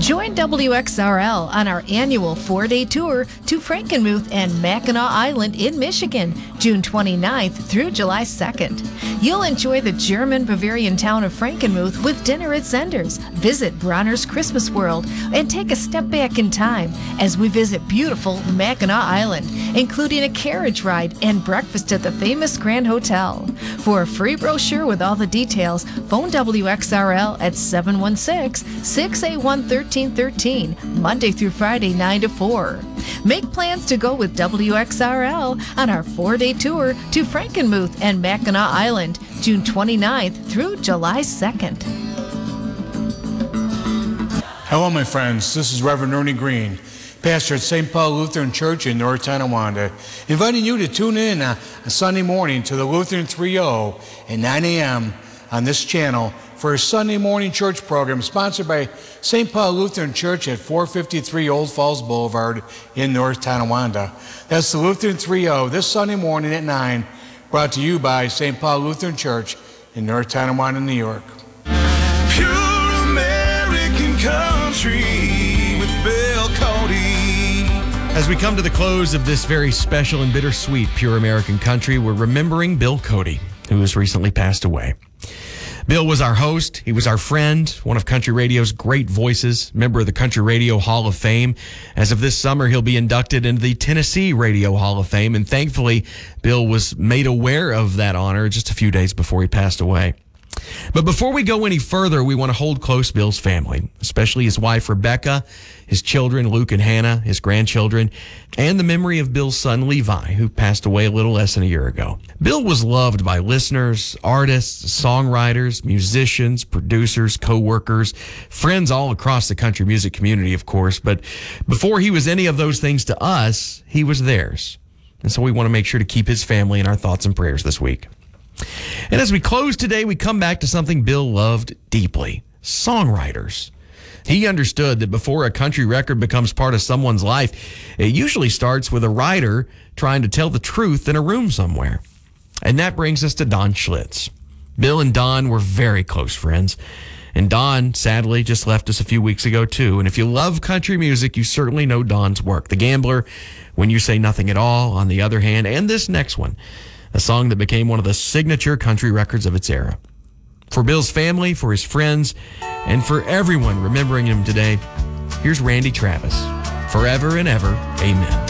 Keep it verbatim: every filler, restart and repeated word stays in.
Join W X R L on our annual four-day tour to Frankenmuth and Mackinac Island in Michigan, June twenty-ninth through July second. You'll enjoy the German Bavarian town of Frankenmuth with dinner at Zender's, visit Bronner's Christmas World, and take a step back in time as we visit beautiful Mackinac Island, including a carriage ride and breakfast at the famous Grand Hotel. For a free brochure with all the details, phone W X R L at seven one six, six eight one, one three one three, Monday through Friday, nine to four. Make plans to go with W X R L on our four-day tour to Frankenmuth and Mackinac Island, June twenty-ninth through July second. Hello, my friends. This is Reverend Ernie Green, pastor at Saint Paul Lutheran Church in North Tonawanda, inviting you to tune in on a Sunday morning to the Lutheran three oh at nine a.m. on this channel for a Sunday morning church program sponsored by Saint Paul Lutheran Church at four fifty-three Old Falls Boulevard in North Tonawanda. That's the Lutheran three oh this Sunday morning at nine, brought to you by Saint Paul Lutheran Church in North Tonawanda, New York. Pure American country with Bill Cody. As we come to the close of this very special and bittersweet Pure American Country, we're remembering Bill Cody, who has recently passed away. Bill was our host. He was our friend, one of country radio's great voices, member of the Country Radio Hall of Fame. As of this summer, he'll be inducted into the Tennessee Radio Hall of Fame, and thankfully, Bill was made aware of that honor just a few days before he passed away. But before we go any further, we want to hold close Bill's family, especially his wife, Rebecca, his children, Luke and Hannah, his grandchildren, and the memory of Bill's son, Levi, who passed away a little less than a year ago. Bill was loved by listeners, artists, songwriters, musicians, producers, co-workers, friends all across the country music community, of course. But before he was any of those things to us, he was theirs. And so we want to make sure to keep his family in our thoughts and prayers this week. And as we close today, we come back to something Bill loved deeply: songwriters. He understood that before a country record becomes part of someone's life, it usually starts with a writer trying to tell the truth in a room somewhere. And that brings us to Don Schlitz. Bill and Don were very close friends. And Don, sadly, just left us a few weeks ago, too. And if you love country music, you certainly know Don's work. The Gambler, When You Say Nothing at All, on the other hand, and this next one, a song that became one of the signature country records of its era. For Bill's family, for his friends, and for everyone remembering him today, here's Randy Travis. Forever and ever, amen.